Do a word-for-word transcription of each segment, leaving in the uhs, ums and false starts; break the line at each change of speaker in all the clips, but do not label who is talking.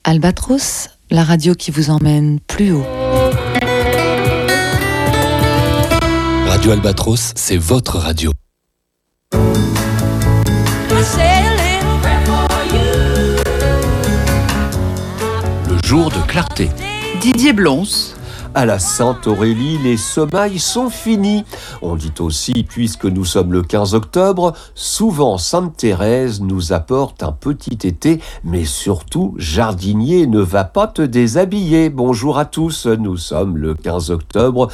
Albatros, la radio qui vous emmène plus haut.
Radio Albatros, c'est votre radio. Le jour de clarté.
Didier Blons.
À la Sainte Aurélie, les semailles sont finies. On dit aussi, puisque nous sommes le quinze octobre, souvent Sainte Thérèse nous apporte un petit été, mais surtout, jardinier, ne va pas te déshabiller. Bonjour à tous, nous sommes le quinze octobre,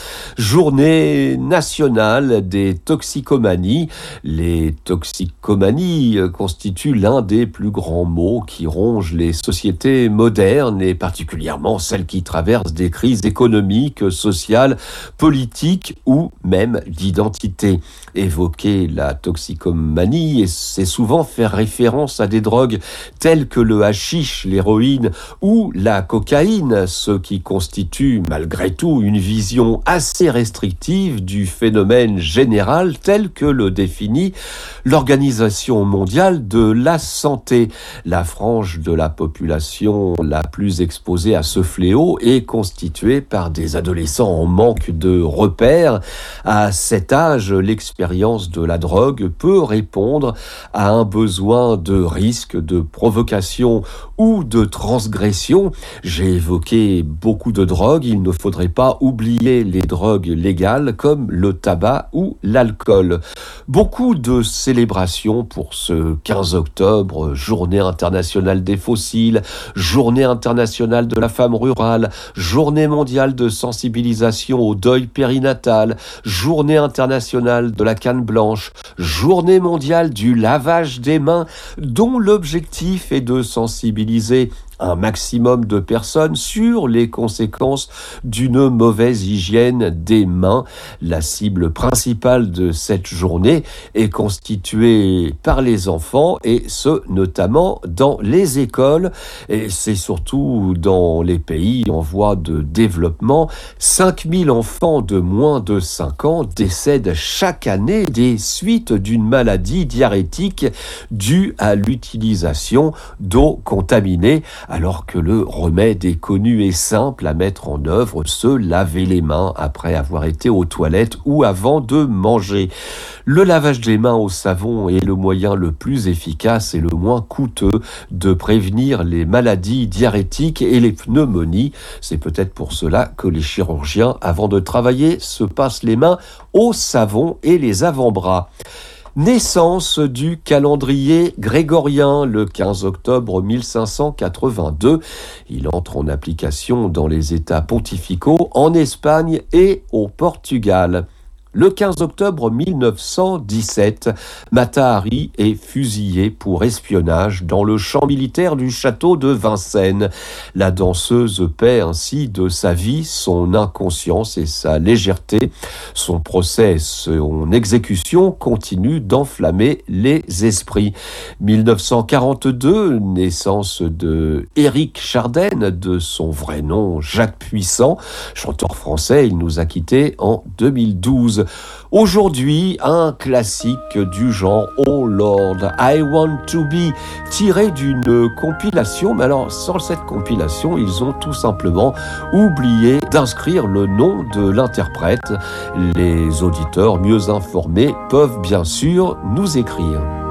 journée nationale des toxicomanies. Les toxicomanies constituent l'un des plus grands maux qui rongent les sociétés modernes et particulièrement celles qui traversent des crises économiques, sociale, politique ou même d'identité. Évoquer la toxicomanie, c'est souvent faire référence à des drogues telles que le hashish, l'héroïne ou la cocaïne, ce qui constitue malgré tout une vision assez restrictive du phénomène général tel que le définit l'Organisation mondiale de la santé. La frange de la population la plus exposée à ce fléau est constituée par des Des adolescents en manque de repères. À cet âge, l'expérience de la drogue peut répondre à un besoin de risque, de provocation ou de transgression. J'ai évoqué beaucoup de drogues. Il ne faudrait pas oublier les drogues légales comme le tabac ou l'alcool. Beaucoup de célébrations pour ce quinze octobre, journée internationale des fossiles, journée internationale de la femme rurale, journée mondiale de sensibilisation au deuil périnatal, journée internationale de la canne blanche, journée mondiale du lavage des mains, dont l'objectif est de sensibiliser un maximum de personnes sur les conséquences d'une mauvaise hygiène des mains. La cible principale de cette journée est constituée par les enfants et ce, notamment dans les écoles. Et c'est surtout dans les pays en voie de développement. cinq mille enfants de moins de cinq ans décèdent chaque année des suites d'une maladie diarrhétique due à l'utilisation d'eau contaminée. Alors que le remède est connu et simple à mettre en œuvre, se laver les mains après avoir été aux toilettes ou avant de manger. Le lavage des mains au savon est le moyen le plus efficace et le moins coûteux de prévenir les maladies diarrhétiques et les pneumonies. C'est peut-être pour cela que les chirurgiens, avant de travailler, se passent les mains au savon et les avant-bras. Naissance du calendrier grégorien le quinze octobre mille cinq cent quatre-vingt-deux. Il entre en application dans les États pontificaux en Espagne et au Portugal. Le quinze octobre mille neuf cent dix-sept, Mata Hari est fusillée pour espionnage dans le champ militaire du château de Vincennes. La danseuse paie ainsi de sa vie, son inconscience et sa légèreté. Son procès, son exécution continuent d'enflammer les esprits. mille neuf cent quarante-deux, naissance de Éric Chardin, de son vrai nom Jacques Puissant, chanteur français. Il nous a quittés en deux mille douze. Aujourd'hui, un classique du genre Oh Lord, I Want to Be, tiré d'une compilation, mais alors sans cette compilation, ils ont tout simplement oublié d'inscrire le nom de l'interprète. Les auditeurs mieux informés peuvent bien sûr nous écrire.